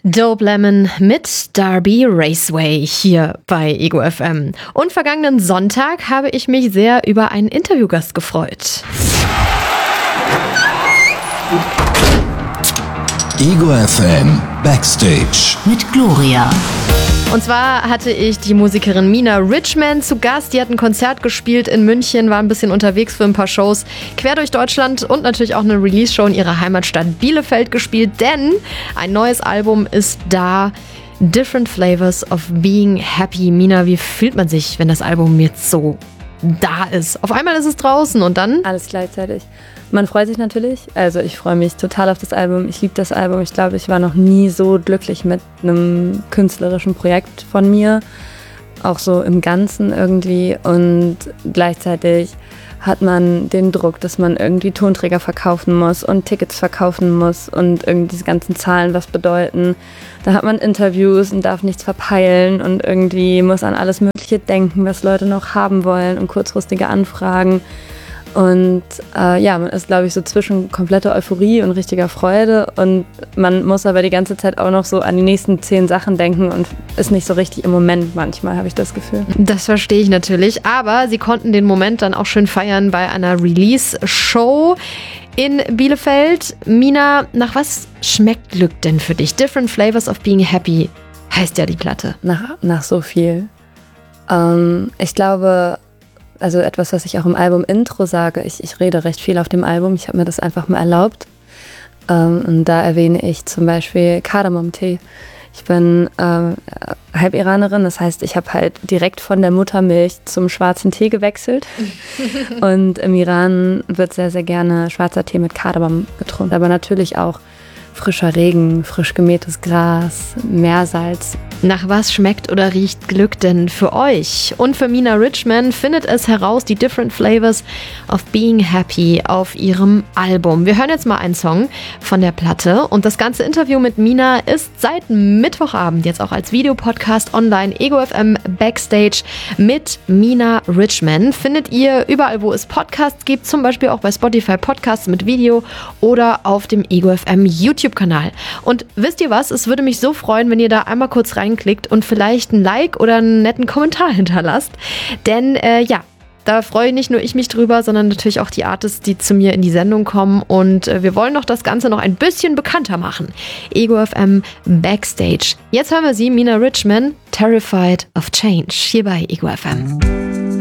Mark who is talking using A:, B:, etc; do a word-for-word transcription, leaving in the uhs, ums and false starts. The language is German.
A: Dope Lemon mit Darby Raceway hier bei Ego F M. Und vergangenen Sonntag habe ich mich sehr über einen Interviewgast gefreut.
B: Ego F M Backstage
C: mit Gloria.
A: Und zwar hatte ich die Musikerin Mina Richman zu Gast. Die hat ein Konzert gespielt in München, war ein bisschen unterwegs für ein paar Shows quer durch Deutschland und natürlich auch eine Release-Show in ihrer Heimatstadt Bielefeld gespielt, denn ein neues Album ist da. Different Flavors of Being Happy. Mina, wie fühlt man sich, wenn das Album jetzt so da ist? Auf einmal ist es draußen und dann?
D: Alles gleichzeitig. Man freut sich natürlich. Also ich freue mich total auf das Album. Ich liebe das Album. Ich glaube, ich war noch nie so glücklich mit einem künstlerischen Projekt von mir. Auch so im Ganzen irgendwie. Und gleichzeitig hat man den Druck, dass man irgendwie Tonträger verkaufen muss und Tickets verkaufen muss und irgendwie diese ganzen Zahlen was bedeuten. Da hat man Interviews und darf nichts verpeilen und irgendwie muss an alles Mögliche denken, was Leute noch haben wollen und kurzfristige Anfragen. Und äh, ja, man ist, glaube ich, so zwischen kompletter Euphorie und richtiger Freude und man muss aber die ganze Zeit auch noch so an die nächsten zehn Sachen denken und ist nicht so richtig im Moment manchmal, habe ich das Gefühl.
A: Das verstehe ich natürlich, aber sie konnten den Moment dann auch schön feiern bei einer Release-Show in Bielefeld. Mina, nach was schmeckt Glück denn für dich? Different Flavors of Being Happy heißt ja die Platte.
D: Nach, nach so viel. Ähm, ich glaube... Also etwas, was ich auch im Album-Intro sage, ich, ich rede recht viel auf dem Album, ich habe mir das einfach mal erlaubt. Ähm, und da erwähne ich zum Beispiel Kardamom-Tee. Ich bin äh, Halb-Iranerin, das heißt, ich habe halt direkt von der Muttermilch zum schwarzen Tee gewechselt. Und im Iran wird sehr, sehr gerne schwarzer Tee mit Kardamom getrunken. Aber natürlich auch frischer Regen, frisch gemähtes Gras, Meersalz.
A: Nach was schmeckt oder riecht Glück denn für euch? Und für Mina Richman findet es heraus, die Different Flavors of Being Happy auf ihrem Album. Wir hören jetzt mal einen Song von der Platte und das ganze Interview mit Mina ist seit Mittwochabend jetzt auch als Videopodcast online. Ego F M Backstage mit Mina Richman findet ihr überall, wo es Podcasts gibt, zum Beispiel auch bei Spotify Podcasts mit Video oder auf dem Ego F M YouTube-Kanal. Und wisst ihr was? Es würde mich so freuen, wenn ihr da einmal kurz reinklickt und vielleicht ein Like oder einen netten Kommentar hinterlasst. Denn äh, ja, da freue nicht nur ich mich drüber, sondern natürlich auch die Artists, die zu mir in die Sendung kommen. Und äh, wir wollen doch das Ganze noch ein bisschen bekannter machen. Ego F M Backstage. Jetzt hören wir sie, Mina Richman, Terrified of Change, hier bei Ego F M.